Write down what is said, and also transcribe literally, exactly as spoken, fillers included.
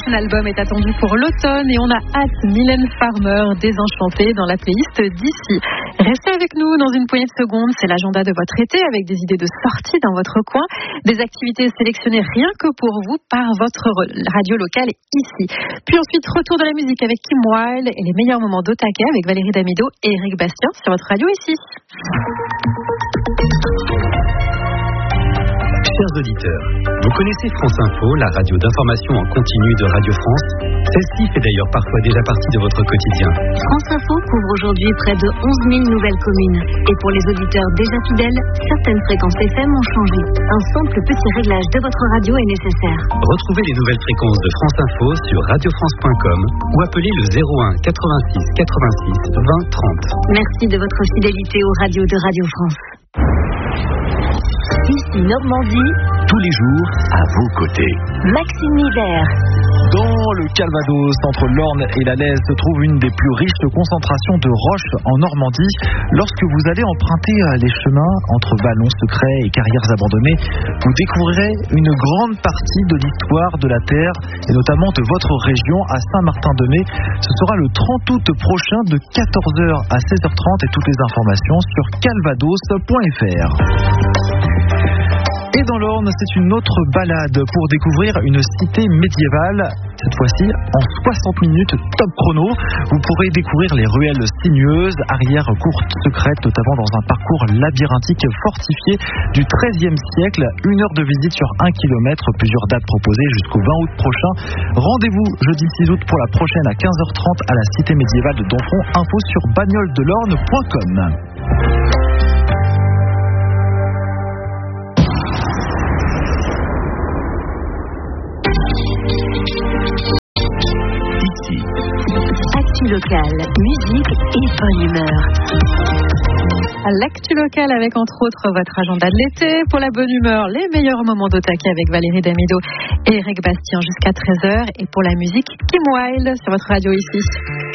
L'album est attendu pour l'automne et on a hâte. Mylène Farmer, Désenchantée, dans la playlist d'ici. Restez avec nous dans une poignée de secondes. C'est l'agenda de votre été avec des idées de sortie dans votre coin. Des activités sélectionnées rien que pour vous par votre radio locale ici. Puis ensuite, retour de la musique avec Kim Wilde et les meilleurs moments d'Otake avec Valérie Damido et Eric Bastien sur votre radio ici. Chers auditeurs, vous connaissez France Info, la radio d'information en continu de Radio France. Celle-ci fait d'ailleurs parfois déjà partie de votre quotidien. France Info couvre aujourd'hui près de onze mille nouvelles communes. Et pour les auditeurs déjà fidèles, certaines fréquences F M ont changé. Un simple petit réglage de votre radio est nécessaire. Retrouvez les nouvelles fréquences de France Info sur radio france point com ou appelez le zéro un quatre-vingt-six quatre-vingt-six vingt trente. Merci de votre fidélité aux radios de Radio France. Ici Normandie, tous les jours à vos côtés. Maxime Hiver. Dans le Calvados, entre l'Orne et la Lèze, se trouve une des plus riches concentrations de roches en Normandie. Lorsque vous allez emprunter les chemins entre vallons secrets et carrières abandonnées, vous découvrirez une grande partie de l'histoire de la Terre et notamment de votre région à Saint-Martin-de-Mé. Ce sera le trente août prochain de quatorze heures à seize heures trente et toutes les informations sur calvados point f r. Et dans l'Orne, c'est une autre balade pour découvrir une cité médiévale. Cette fois-ci, en soixante minutes, top chrono. Vous pourrez découvrir les ruelles sinueuses, arrières courtes, secrètes, notamment dans un parcours labyrinthique fortifié du treizième siècle. Une heure de visite sur un kilomètre, plusieurs dates proposées jusqu'au vingt août prochain. Rendez-vous jeudi six août pour la prochaine à quinze heures trente à la cité médiévale de Donfront. Info sur bagnole de l'orne point com. Actu locale, musique et bonne humeur. L'actu locale avec entre autres votre agenda de l'été. Pour la bonne humeur, les meilleurs moments d'Otake avec Valérie Damido et Eric Bastien jusqu'à treize heures. Et pour la musique, Kim Wilde sur votre radio ici.